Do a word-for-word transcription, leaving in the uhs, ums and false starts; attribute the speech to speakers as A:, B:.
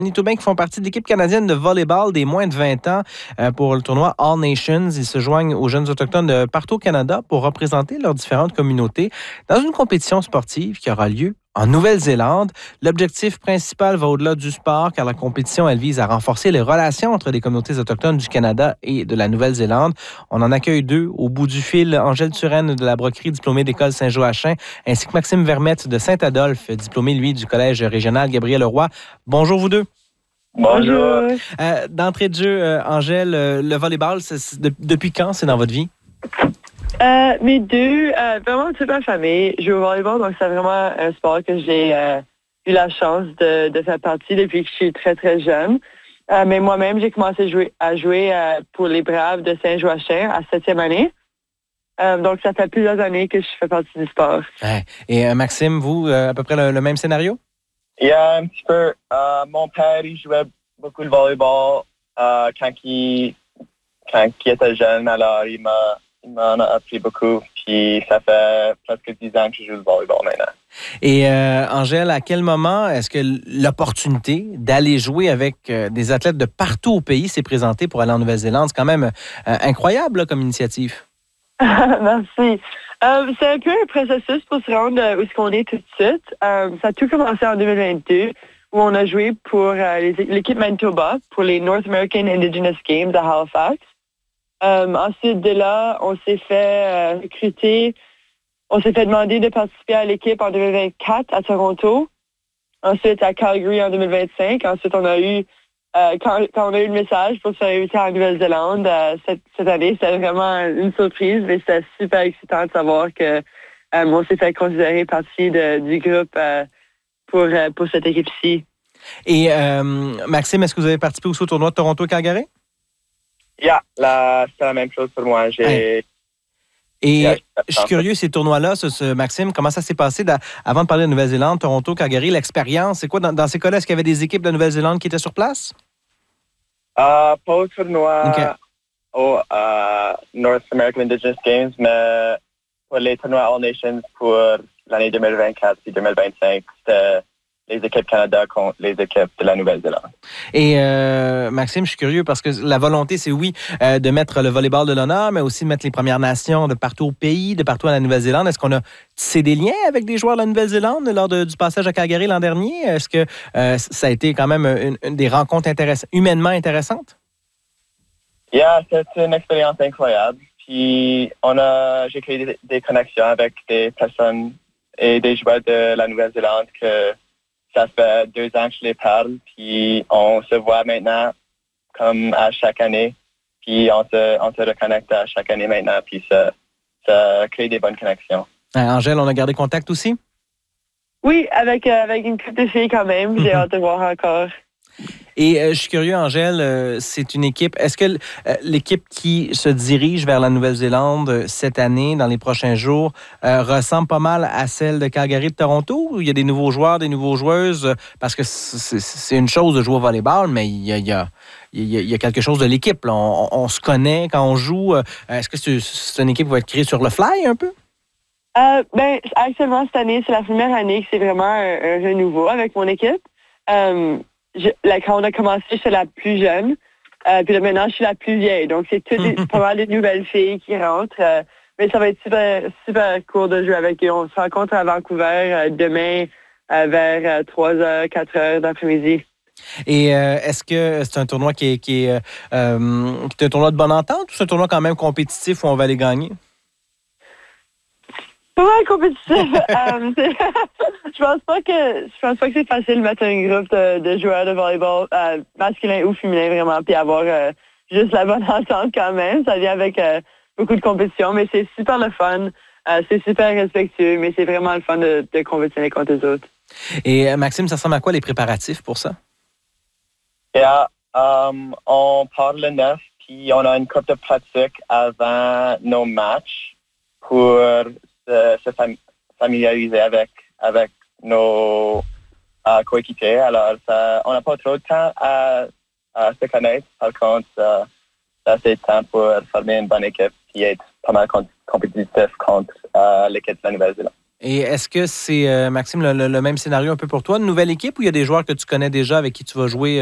A: Manitobains qui font partie de l'équipe canadienne de volleyball des moins de vingt ans euh, pour le tournoi All Nations. Ils se joignent aux jeunes autochtones de partout au Canada pour représenter leurs différentes communautés dans une compétition sportive qui aura lieu en Nouvelle-Zélande. L'objectif principal va au-delà du sport car la compétition, elle vise à renforcer les relations entre les communautés autochtones du Canada et de la Nouvelle-Zélande. On en accueille deux au bout du fil, Angèle Turenne de la Broquerie, diplômée d'école Saint-Joachim, ainsi que Maxime Vermette de Saint-Adolphe, diplômé, lui, du collège régional Gabriel-Leroy. Bonjour vous deux.
B: Bonjour.
A: Euh, d'entrée de jeu, euh, Angèle, euh, le volleyball, c'est, c'est de, depuis quand c'est dans votre vie?
B: Euh, mes deux, euh, vraiment toute ma famille joue au volleyball, donc c'est vraiment un sport que j'ai euh, eu la chance de, de faire partie depuis que je suis très, très jeune. Euh, mais moi-même, j'ai commencé à jouer, à jouer euh, pour les Braves de Saint-Joachim à septième année. Euh, donc, ça fait plusieurs années que je fais partie du sport.
A: Ouais. Et euh, Maxime, vous, euh, à peu près le, le même scénario?
C: Il y a un petit peu. Euh, mon père, il jouait beaucoup le volleyball euh, quand, il, quand il était jeune. Alors, il, m'a, il m'en a appris beaucoup. Puis, ça fait presque dix ans que je joue le volleyball maintenant.
A: Et euh, Angèle, à quel moment est-ce que l'opportunité d'aller jouer avec euh, des athlètes de partout au pays s'est présentée pour aller en Nouvelle-Zélande? C'est quand même euh, incroyable là, comme initiative.
B: Merci. Euh, c'est un peu un processus pour se rendre euh, où est-ce qu'on est tout de suite. Euh, ça a tout commencé en deux mille vingt-deux, où on a joué pour euh, les, l'équipe Manitoba pour les North American Indigenous Games à Halifax. Euh, ensuite de là, on s'est fait euh, recruter, on s'est fait demander de participer à l'équipe en deux mille vingt-quatre à Toronto. Ensuite à Calgary en deux mille vingt-cinq. Ensuite, on a eu Euh, quand, quand on a eu le message pour se faire inviter en Nouvelle-Zélande euh, cette, cette année, c'était vraiment une surprise, mais c'était super excitant de savoir que euh, on s'est fait considérer partie de, du groupe euh, pour, euh, pour cette équipe-ci.
A: Et euh, Maxime, est-ce que vous avez participé aussi au tournoi de Toronto-Calgary?
C: Yeah, là, c'est la même chose pour moi. J'ai...
A: Ouais. Et yeah, je suis curieux, ces tournois-là, ce, ce, Maxime, comment ça s'est passé da, avant de parler de Nouvelle-Zélande, Toronto, Calgary, l'expérience? C'est quoi dans, dans ces cas-là? Est-ce qu'il y avait des équipes de Nouvelle-Zélande qui étaient sur place?
C: Uh, pas au tournoi
A: okay.
C: au uh, North American Indigenous Games, mais pour les tournois All Nations pour l'année deux mille vingt-quatre et deux mille vingt-cinq, c'était les équipes Canada contre les équipes de la Nouvelle-Zélande.
A: Et euh, Maxime, je suis curieux parce que la volonté, c'est oui, euh, de mettre le volleyball de l'honneur, mais aussi de mettre les Premières Nations de partout au pays, de partout à la Nouvelle-Zélande. Est-ce qu'on a tissé des liens avec des joueurs de la Nouvelle-Zélande lors de, du passage à Calgary l'an dernier? Est-ce que euh, ça a été quand même une, une des rencontres intéress- humainement intéressantes?
C: Yeah, c'est une expérience incroyable. Puis on a, j'ai créé des, des connexions avec des personnes et des joueurs de la Nouvelle-Zélande que ça fait deux ans que je les parle, puis on se voit maintenant comme à chaque année, puis on se, on se reconnecte à chaque année maintenant, puis ça, ça crée des bonnes connexions.
A: Angèle, on a gardé contact aussi?
B: Oui, avec, euh, avec une couple de filles quand même. J'ai hâte de voir encore.
A: Et euh, je suis curieux, Angèle, euh, c'est une équipe. Est-ce que euh, l'équipe qui se dirige vers la Nouvelle-Zélande euh, cette année, dans les prochains jours, euh, ressemble pas mal à celle de Calgary de Toronto? Ou il y a des nouveaux joueurs, des nouveaux joueuses? Parce que c'est, c'est une chose de jouer au volleyball, mais il y a, il y a, il y a, il y a quelque chose de l'équipe. Là. On, on, on se connaît quand on joue. Est-ce que c'est, c'est une équipe qui va être créée sur le fly un peu?
B: Euh, ben, actuellement, cette année, c'est la première année que c'est vraiment un, un renouveau avec mon équipe. Euh, Je, là, quand on a commencé, j'étais la plus jeune. Euh, puis là, maintenant, je suis la plus vieille. Donc, c'est toutes les, pas mal de nouvelles filles qui rentrent. Euh, mais ça va être super, super cool de jouer avec eux. On se rencontre à Vancouver euh, demain euh, vers euh, trois heures, quatre heures d'après-midi.
A: Et euh, est-ce que c'est un tournoi qui est, qui, est, euh, qui est un tournoi de bonne entente ou c'est un tournoi quand même compétitif où on va les gagner?
B: Pas mal compétitif. um, je pense pas que je pense pas que c'est facile de mettre un groupe de, de joueurs de volleyball euh, masculin ou féminin vraiment puis avoir euh, juste la bonne entente quand même. Ça vient avec euh, beaucoup de compétition, mais c'est super le fun. Euh, c'est super respectueux, mais c'est vraiment le fun de, de compétitionner contre les autres.
A: Et Maxime, ça ressemble à quoi les préparatifs pour ça?
C: Yeah, um, on part le neuf, puis on a une couple de pratiques avant nos matchs pour se, se fam- familiariser avec, avec nos uh, coéquipiers. Alors, ça, on n'a pas trop de temps à, à se connaître. Par contre, uh, ça, c'est le temps pour former une bonne équipe et être pas mal com- compétitif contre uh, l'équipe de la Nouvelle-Zélande.
A: Et est-ce que c'est, euh, Maxime, le, le- le même scénario un peu pour toi? Une nouvelle équipe ou il y a des joueurs que tu connais déjà avec qui tu vas jouer